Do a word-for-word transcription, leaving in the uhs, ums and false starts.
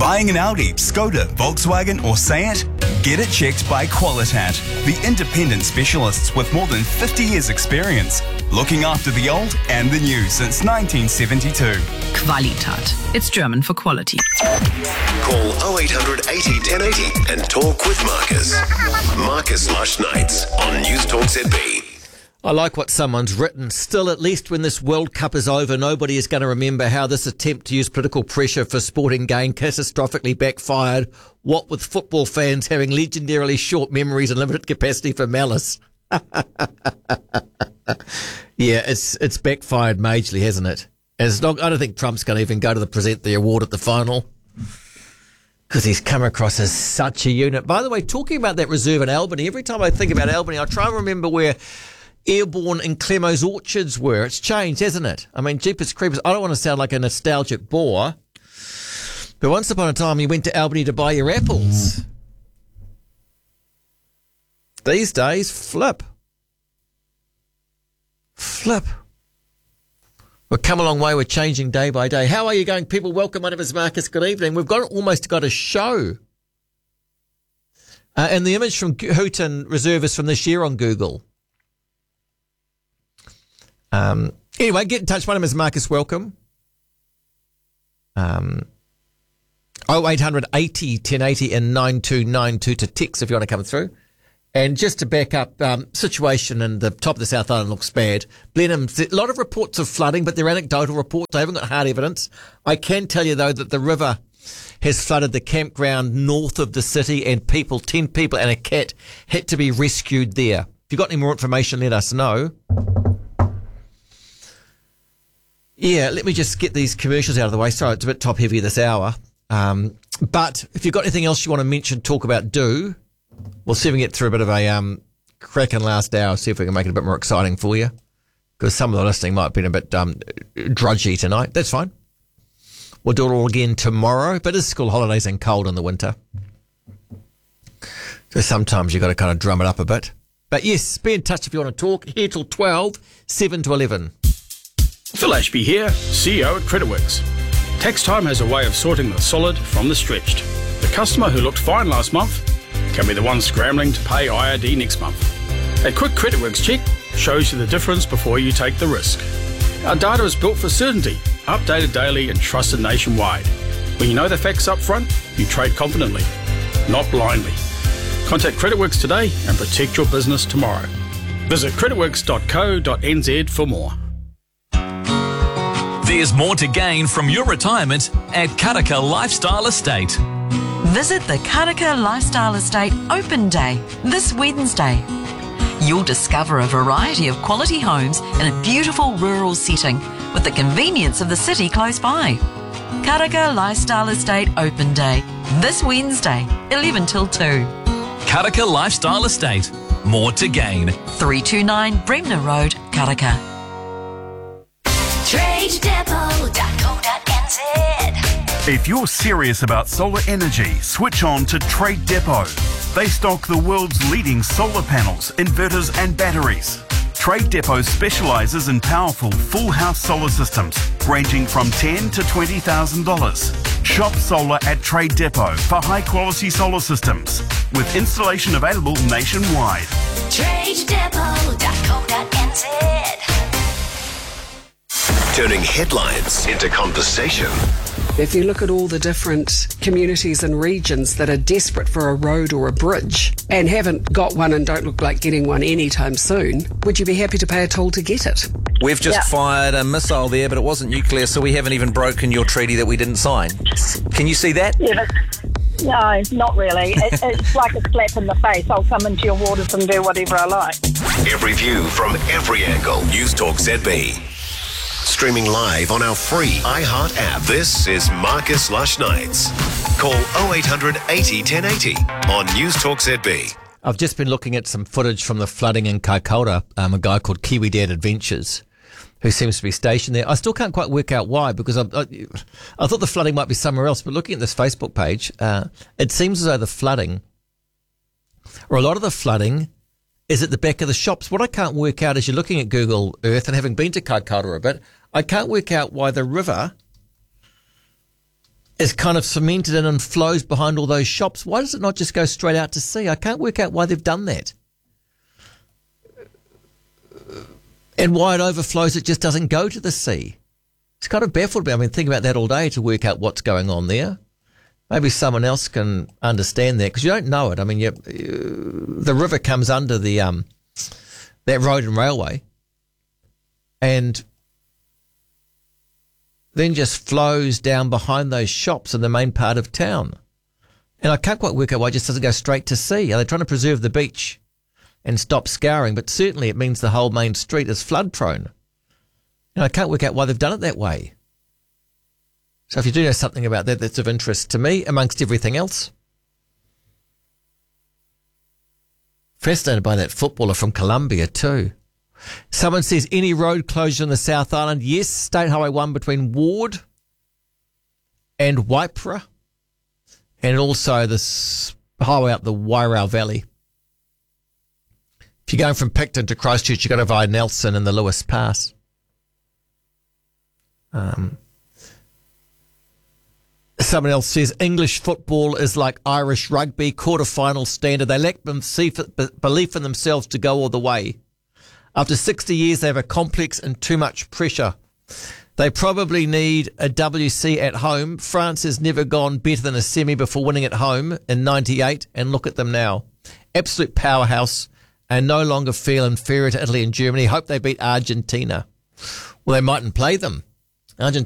Buying an Audi, Skoda, Volkswagen or Seat? Get it checked by Qualitat, the independent specialists with more than fifty years experience, looking after the old and the new since nineteen seventy-two. Qualitat. It's German for quality. Call oh eight hundred eighty ten eighty and talk with Marcus. Marcus Lush Nights on News Talk Z B. I like what someone's written. Still, at least when this World Cup is over, nobody is going to remember how this attempt to use political pressure for sporting gain catastrophically backfired, what with football fans having legendarily short memories and limited capacity for malice. Yeah, it's it's backfired majorly, hasn't it? And it's not, I don't think Trump's going to even go to the present the award at the final because he's come across as such a unit. By the way, talking about that reserve in Albany, every time I think about Albany, I try and remember where Airborne and Clemo's orchards were. It's changed, hasn't it? I mean, Jeepers Creepers, I don't want to sound like a nostalgic bore, but once upon a time you went to Albany to buy your apples. These days, flip. Flip. We've come a long way. We're changing day by day. How are you going, people? Welcome. My name is Marcus. Good evening. We've got almost got a show. Uh, and the image from Hooton Reserve is from this year on Google. Um, anyway, get in touch. My name is Marcus. Welcome. Um, oh eight hundred eighty ten eighty and nine two nine two to text if you want to come through. And just to back up, um, situation in the top of the South Island looks bad. Blenheim, a lot of reports of flooding, but they're anecdotal reports. I haven't got hard evidence. I can tell you, though, that the river has flooded the campground north of the city and people, ten people and a cat, had to be rescued there. If you've got any more information, let us know. Yeah, let me just get these commercials out of the way. Sorry, it's a bit top heavy this hour. Um, but if you've got anything else you want to mention, talk about, do. We'll see if we can get through a bit of a um, cracking last hour, see if we can make it a bit more exciting for you. Because some of the listening might have been a bit um, drudgy tonight. That's fine. We'll do it all again tomorrow. But it's school holidays and cold in the winter. So sometimes you've got to kind of drum it up a bit. But yes, be in touch if you want to talk. Here till twelve, seven to eleven. Phil Ashby here, C E O at Creditworks. Tax time has a way of sorting the solid from the stretched. The customer who looked fine last month can be the one scrambling to pay I R D next month. A quick Creditworks check shows you the difference before you take the risk. Our data is built for certainty, updated daily and trusted nationwide. When you know the facts up front, you trade confidently, not blindly. Contact Creditworks today and protect your business tomorrow. Visit creditworks dot co dot n z for more. There's more to gain from your retirement at Karaka Lifestyle Estate. Visit the Karaka Lifestyle Estate Open Day this Wednesday. You'll discover a variety of quality homes in a beautiful rural setting with the convenience of the city close by. Karaka Lifestyle Estate Open Day this Wednesday, eleven till two. Karaka Lifestyle Estate. More to gain. three two nine Bremner Road, Karaka. trade depot dot co dot n z. If you're serious about solar energy, switch on to Trade Depot. They stock the world's leading solar panels, inverters and batteries. Trade Depot specialises in powerful full house solar systems ranging from ten thousand dollars to twenty thousand dollars. Shop solar at Trade Depot for high quality solar systems with installation available nationwide. trade depot dot co dot n z. Turning headlines into conversation. If you look at all the different communities and regions that are desperate for a road or a bridge and haven't got one and don't look like getting one anytime soon, would you be happy to pay a toll to get it? We've just Yeah. fired a missile there, but it wasn't nuclear, so we haven't even broken your treaty that we didn't sign. Can you see that? Yeah, but, no, not really. It, it's like a slap in the face. I'll come into your waters and do whatever I like. Every view from every angle. News Talk Z B. Streaming live on our free iHeart app. This is Marcus Lush Nights. Call oh eight hundred eighty ten eighty on News Talk Z B. I've just been looking at some footage from the flooding in Kaikoura, um, a guy called Kiwi Dad Adventures, who seems to be stationed there. I still can't quite work out why, because I, I, I thought the flooding might be somewhere else, but looking at this Facebook page, uh, it seems as though the flooding, or a lot of the flooding, is at the back of the shops. What I can't work out is you're looking at Google Earth, and having been to Kaikoura a bit, I can't work out why the river is kind of cemented in and flows behind all those shops. Why does it not just go straight out to sea? I can't work out why they've done that. And why it overflows, it just doesn't go to the sea. It's kind of baffled me. I've been thinking about that all day to work out what's going on there. Maybe someone else can understand that, because you don't know it. I mean, you, you, the river comes under the um, that road and railway and then just flows down behind those shops in the main part of town. And I can't quite work out why it just doesn't go straight to sea. Are they trying to preserve the beach and stop scouring? But certainly it means the whole main street is flood prone. And I can't work out why they've done it that way. So if you do know something about that that's of interest to me, amongst everything else. Fascinated by that footballer from Colombia too. Someone says any road closure in the South Island. Yes, State Highway one between Ward and Waipara, and also this highway up the Wairau Valley. If you're going from Picton to Christchurch, you've got to via Nelson and the Lewis Pass. Um, someone else says English football is like Irish rugby, quarter-final standard. They lack belief in themselves to go all the way. After sixty years, they have a complex and too much pressure. They probably need a W C at home. France has never gone better than a semi before winning at home in ninety-eight, and look at them now. Absolute powerhouse, and no longer feel inferior to Italy and Germany. Hope they beat Argentina. Well, they mightn't play them. Argentina